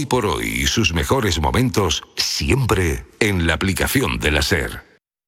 por hoy y sus mejores momentos siempre en la aplicación de la SER.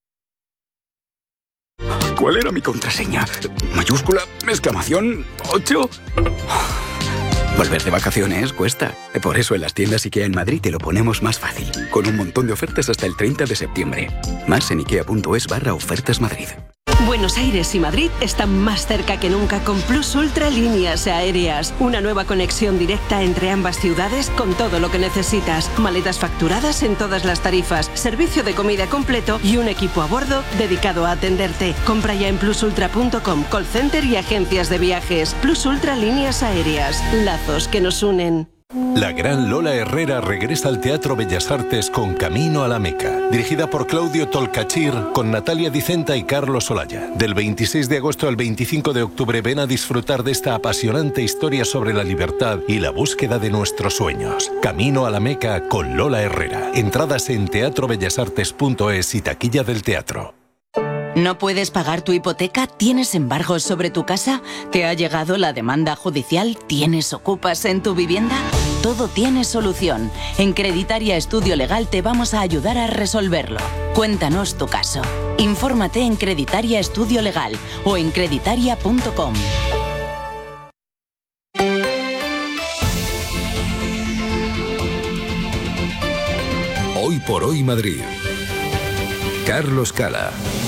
¿Cuál era mi contraseña? ¿Mayúscula? ¿Exclamación? ¿8? Volver de vacaciones cuesta. Por eso en las tiendas IKEA en Madrid te lo ponemos más fácil. Con un montón de ofertas hasta el 30 de septiembre. Más en ikea.es/ofertas Madrid. Buenos Aires y Madrid están más cerca que nunca con Plus Ultra Líneas Aéreas. Una nueva conexión directa entre ambas ciudades con todo lo que necesitas. Maletas facturadas en todas las tarifas, servicio de comida completo y un equipo a bordo dedicado a atenderte. Compra ya en plusultra.com, call center y agencias de viajes. Plus Ultra Líneas Aéreas. Lazos que nos unen. La gran Lola Herrera regresa al Teatro Bellas Artes con Camino a la Meca, dirigida por Claudio Tolcachir, con Natalia Dicenta y Carlos Olaya. Del 26 de agosto al 25 de octubre ven a disfrutar de esta apasionante historia sobre la libertad y la búsqueda de nuestros sueños. Camino a la Meca con Lola Herrera. Entradas en teatrobellasartes.es y taquilla del teatro. ¿No puedes pagar tu hipoteca? ¿Tienes embargos sobre tu casa? ¿Te ha llegado la demanda judicial? ¿Tienes ocupas en tu vivienda? Todo tiene solución. En Creditaria Estudio Legal te vamos a ayudar a resolverlo. Cuéntanos tu caso. Infórmate en Creditaria Estudio Legal o en creditaria.com. Hoy por hoy Madrid. Carlos Cala.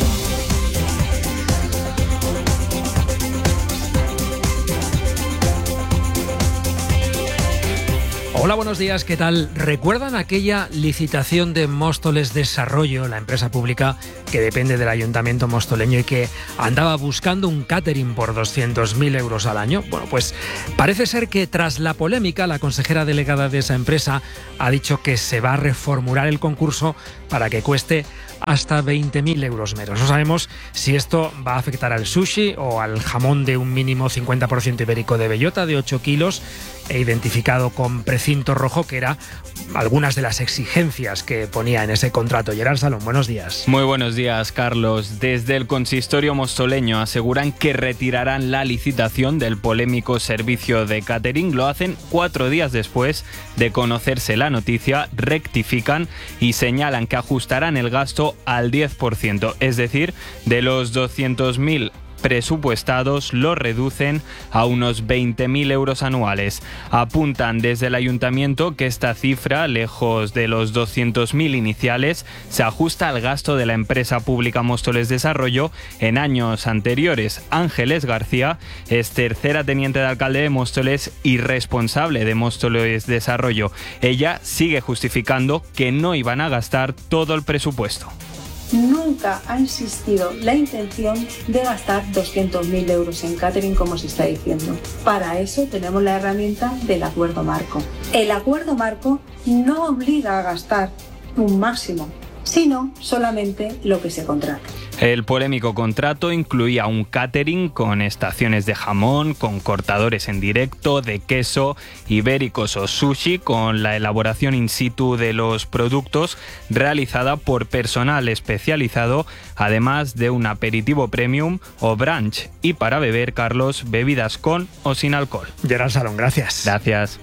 Hola, buenos días, ¿qué tal? ¿Recuerdan aquella licitación de Móstoles Desarrollo, la empresa pública que depende del Ayuntamiento mostoleño y que andaba buscando un catering por 200.000 euros al año? Bueno, pues parece ser que tras la polémica, la consejera delegada de esa empresa ha dicho que se va a reformular el concurso para que cueste hasta 20.000 euros menos. No sabemos si esto va a afectar al sushi o al jamón de un mínimo 50% ibérico de bellota de 8 kilos e identificado con precinto rojo, que era algunas de las exigencias que ponía en ese contrato. Gerard Salón, buenos días. Muy buenos días, Carlos. Desde el consistorio mostoleño aseguran que retirarán la licitación del polémico servicio de catering. Lo hacen 4 días después de conocerse la noticia, rectifican y señalan que ajustarán el gasto al 10%, es decir, de los 200.000 presupuestados lo reducen a unos 20.000 euros anuales. Apuntan desde el ayuntamiento que esta cifra, lejos de los 200.000 iniciales, se ajusta al gasto de la empresa pública Móstoles Desarrollo en años anteriores. Ángeles García es tercera teniente de alcalde de Móstoles y responsable de Móstoles Desarrollo. Ella sigue justificando que no iban a gastar todo el presupuesto. Nunca ha existido la intención de gastar 200.000 euros en catering, como se está diciendo. Para eso tenemos la herramienta del acuerdo marco. El acuerdo marco no obliga a gastar un máximo, sino solamente lo que se contrata. El polémico contrato incluía un catering con estaciones de jamón, con cortadores en directo, de queso, ibéricos o sushi, con la elaboración in situ de los productos realizada por personal especializado, además de un aperitivo premium o brunch. Y para beber, Carlos, bebidas con o sin alcohol. Gerard Salón, gracias. Gracias.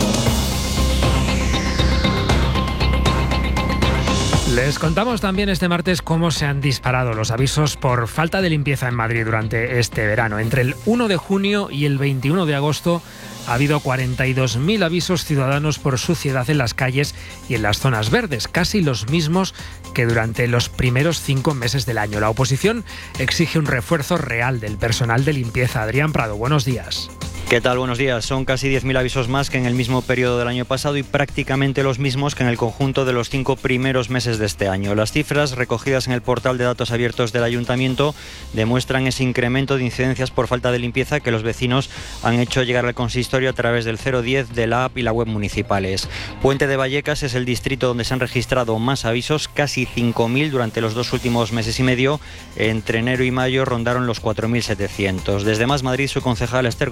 Les contamos también este martes cómo se han disparado los avisos por falta de limpieza en Madrid durante este verano. Entre el 1 de junio y el 21 de agosto ha habido 42.000 avisos ciudadanos por suciedad en las calles y en las zonas verdes, casi los mismos que durante los primeros 5 meses del año. La oposición exige un refuerzo real del personal de limpieza. Adrián Prado, buenos días. ¿Qué tal? Buenos días. Son casi 10.000 avisos más que en el mismo periodo del año pasado y prácticamente los mismos que en el conjunto de los 5 primeros meses de este año. Las cifras recogidas en el portal de datos abiertos del Ayuntamiento demuestran ese incremento de incidencias por falta de limpieza que los vecinos han hecho llegar al consistorio a través del 010 de la app y la web municipales. Puente de Vallecas es el distrito donde se han registrado más avisos, casi 5.000 durante los 2 últimos meses y medio. Entre enero y mayo rondaron los 4.700. Desde Más Madrid, su concejal Esther Gómez pide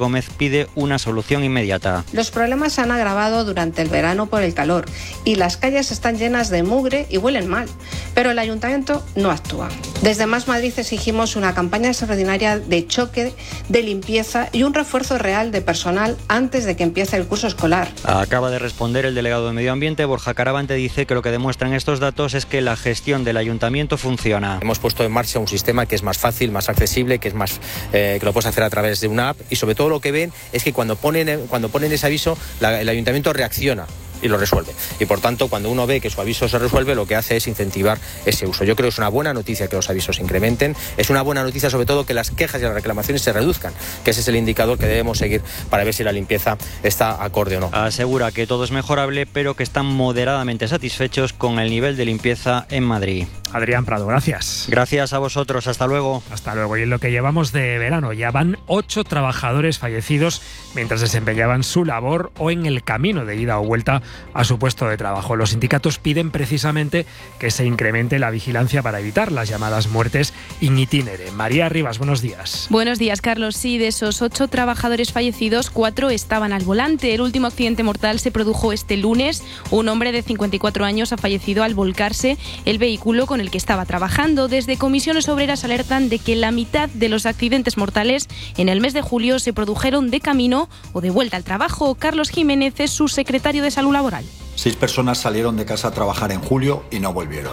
pide una solución inmediata. Los problemas se han agravado durante el verano por el calor y las calles están llenas de mugre y huelen mal, pero el ayuntamiento no actúa. Desde Más Madrid exigimos una campaña extraordinaria de choque, de limpieza y un refuerzo real de personal antes de que empiece el curso escolar. Acaba de responder el delegado de Medio Ambiente, Borja Caravante, dice que lo que demuestran estos datos es que la gestión del ayuntamiento funciona. Hemos puesto en marcha un sistema que es más fácil, más accesible, que es más que lo puedes hacer a través de una app, y sobre todo lo que ven es que cuando ponen ese aviso, el ayuntamiento reacciona y lo resuelve. Y por tanto, cuando uno ve que su aviso se resuelve, lo que hace es incentivar ese uso. Yo creo que es una buena noticia que los avisos se incrementen. Es una buena noticia sobre todo que las quejas y las reclamaciones se reduzcan, que ese es el indicador que debemos seguir para ver si la limpieza está acorde o no. Asegura que todo es mejorable, pero que están moderadamente satisfechos con el nivel de limpieza en Madrid. Adrián Prado, gracias. Gracias a vosotros, hasta luego. Hasta luego. Y en lo que llevamos de verano ya van 8 trabajadores fallecidos mientras desempeñaban su labor o en el camino de ida o vuelta a su puesto de trabajo. Los sindicatos piden precisamente que se incremente la vigilancia para evitar las llamadas muertes in itinere. María Rivas, buenos días. Buenos días, Carlos. Sí, de esos 8 trabajadores fallecidos, 4 estaban al volante. El último accidente mortal se produjo este lunes. Un hombre de 54 años ha fallecido al volcarse el vehículo con el que estaba trabajando. Desde Comisiones Obreras alertan de que la mitad de los accidentes mortales en el mes de julio se produjeron de camino o de vuelta al trabajo. Carlos Jiménez es su secretario de Salud Laboral. 6 personas salieron de casa a trabajar en julio y no volvieron.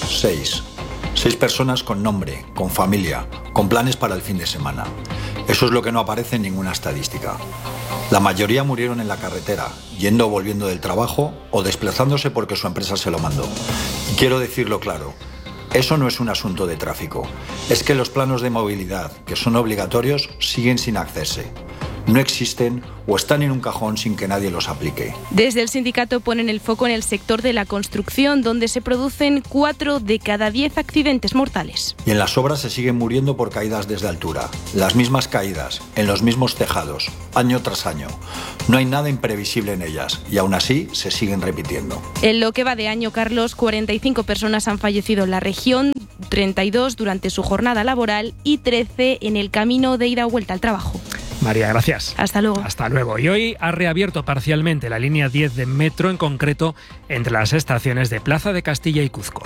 6 personas con nombre, con familia, con planes para el fin de semana. Eso es lo que no aparece en ninguna estadística. La mayoría murieron en la carretera, yendo o volviendo del trabajo o desplazándose porque su empresa se lo mandó. Y quiero decirlo claro. Eso no es un asunto de tráfico. Es que los planos de movilidad, que son obligatorios, siguen sin hacerse. No existen o están en un cajón sin que nadie los aplique. Desde el sindicato ponen el foco en el sector de la construcción, donde se producen 4 de cada 10 accidentes mortales. Y en las obras se siguen muriendo por caídas desde altura. Las mismas caídas, en los mismos tejados, año tras año. No hay nada imprevisible en ellas y aún así se siguen repitiendo. En lo que va de año, Carlos, 45 personas han fallecido en la región, 32 durante su jornada laboral y 13 en el camino de ida o vuelta al trabajo. María, gracias. Hasta luego. Hasta luego. Y hoy ha reabierto parcialmente la línea 10 de metro, en concreto entre las estaciones de Plaza de Castilla y Cuzco.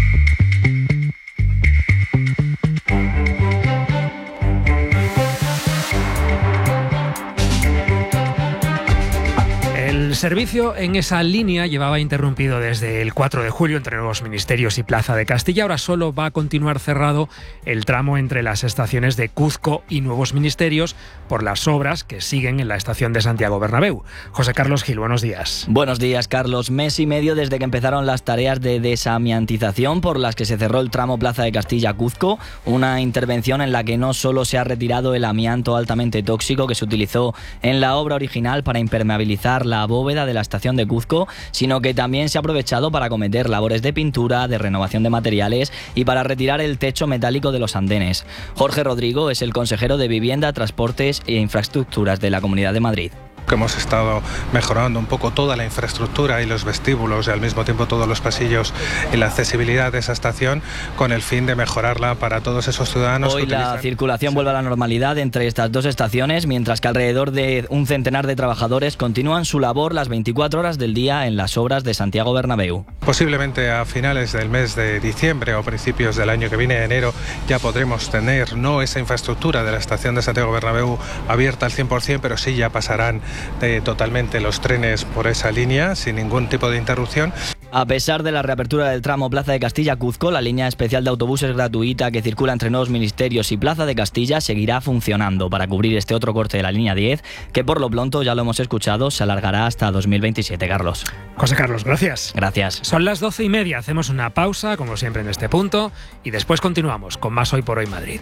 El servicio en esa línea llevaba interrumpido desde el 4 de julio entre Nuevos Ministerios y Plaza de Castilla. Ahora solo va a continuar cerrado el tramo entre las estaciones de Cuzco y Nuevos Ministerios por las obras que siguen en la estación de Santiago Bernabéu. José Carlos Gil, buenos días. Buenos días, Carlos. Mes y medio desde que empezaron las tareas de desamiantización por las que se cerró el tramo Plaza de Castilla-Cuzco, una intervención en la que no solo se ha retirado el amianto altamente tóxico que se utilizó en la obra original para impermeabilizar la bóveda de la estación de Cuzco, sino que también se ha aprovechado para acometer labores de pintura, de renovación de materiales y para retirar el techo metálico de los andenes. Jorge Rodrigo es el consejero de Vivienda, Transportes e Infraestructuras de la Comunidad de Madrid. Que hemos estado mejorando un poco toda la infraestructura y los vestíbulos y al mismo tiempo todos los pasillos y la accesibilidad de esa estación con el fin de mejorarla para todos esos ciudadanos. Hoy la circulación vuelve a la normalidad entre estas dos estaciones, mientras que alrededor de un centenar de trabajadores continúan su labor las 24 horas del día en las obras de Santiago Bernabéu. Posiblemente a finales del mes de diciembre o principios del año que viene, enero, ya podremos tener no esa infraestructura de la estación de Santiago Bernabéu abierta al 100%, pero sí ya pasarán totalmente los trenes por esa línea sin ningún tipo de interrupción. A pesar de la reapertura del tramo Plaza de Castilla-Cuzco, la línea especial de autobuses gratuita que circula entre Nuevos Ministerios y Plaza de Castilla seguirá funcionando para cubrir este otro corte de la línea 10, que por lo pronto, ya lo hemos escuchado, se alargará hasta 2027, Carlos. José Carlos, gracias. Gracias. Son las 12:30, hacemos una pausa, como siempre en este punto, y después continuamos con más Hoy por Hoy Madrid.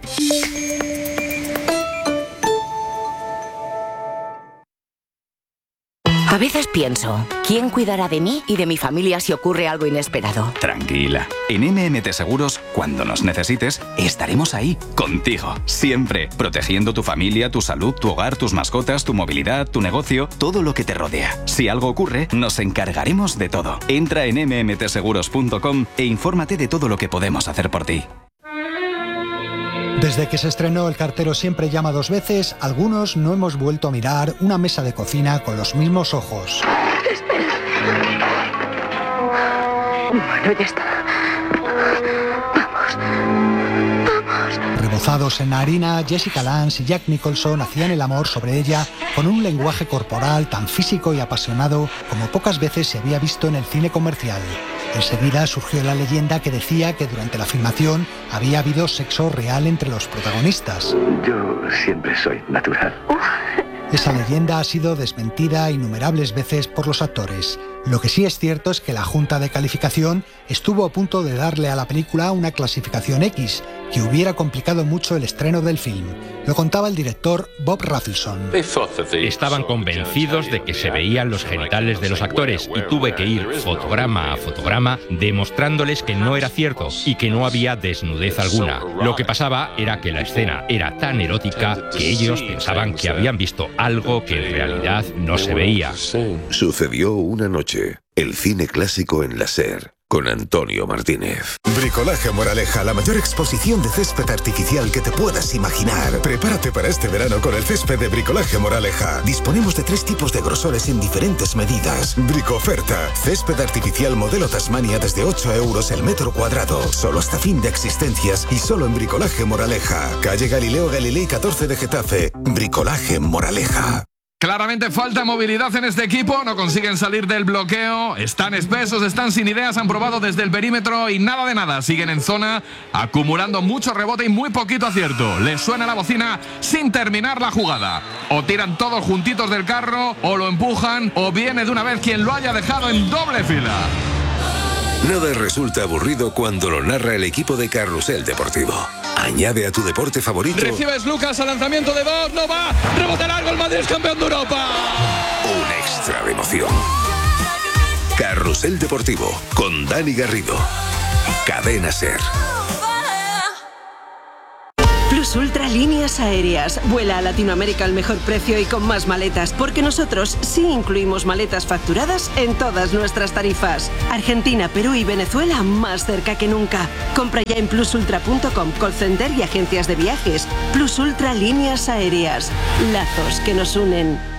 A veces pienso, ¿quién cuidará de mí y de mi familia si ocurre algo inesperado? Tranquila. En MMT Seguros, cuando nos necesites, estaremos ahí, contigo, siempre, protegiendo tu familia, tu salud, tu hogar, tus mascotas, tu movilidad, tu negocio, todo lo que te rodea. Si algo ocurre, nos encargaremos de todo. Entra en mmtseguros.com e infórmate de todo lo que podemos hacer por ti. Desde que se estrenó El cartero siempre llama dos veces, algunos no hemos vuelto a mirar una mesa de cocina con los mismos ojos. Espera. Bueno, ya está. Vamos. Rebozados en harina, Jessica Lange y Jack Nicholson hacían el amor sobre ella con un lenguaje corporal tan físico y apasionado como pocas veces se había visto en el cine comercial. Enseguida surgió la leyenda que decía que durante la filmación había habido sexo real entre los protagonistas. Yo siempre soy natural. Esa leyenda ha sido desmentida innumerables veces por los actores. Lo que sí es cierto es que la Junta de Calificación estuvo a punto de darle a la película una clasificación X, que hubiera complicado mucho el estreno del film. Lo contaba el director Bob Rafelson. Estaban convencidos de que se veían los genitales de los actores y tuve que ir fotograma a fotograma demostrándoles que no era cierto y que no había desnudez alguna. Lo que pasaba era que la escena era tan erótica que ellos pensaban que habían visto algo que en realidad no se veía. Sucedió una noche. El cine clásico en la SER, con Antonio Martínez. Bricolaje Moraleja, la mayor exposición de césped artificial que te puedas imaginar. Prepárate para este verano con el césped de Bricolaje Moraleja. Disponemos de 3 tipos de grosores en diferentes medidas. Bricoferta, césped artificial modelo Tasmania desde 8 euros el metro cuadrado. Solo hasta fin de existencias y solo en Bricolaje Moraleja. Calle Galileo Galilei 14 de Getafe. Bricolaje Moraleja. Claramente falta movilidad en este equipo, no consiguen salir del bloqueo, están espesos, están sin ideas, han probado desde el perímetro y nada de nada, siguen en zona, acumulando mucho rebote y muy poquito acierto. Les suena la bocina sin terminar la jugada. O tiran todos juntitos del carro, o lo empujan, o viene de una vez quien lo haya dejado en doble fila. Nada resulta aburrido cuando lo narra el equipo de Carrusel Deportivo. Añade a tu deporte favorito. Recibes Lucas al lanzamiento de Bob, no va, rebote largo, el Madrid es campeón de Europa. Un extra de emoción. Carrusel Deportivo con Dani Garrido. Cadena SER. Plus Ultra Líneas Aéreas. Vuela a Latinoamérica al mejor precio y con más maletas, porque nosotros sí incluimos maletas facturadas en todas nuestras tarifas. Argentina, Perú y Venezuela más cerca que nunca. Compra ya en plusultra.com, call center y agencias de viajes. Plus Ultra Líneas Aéreas. Lazos que nos unen.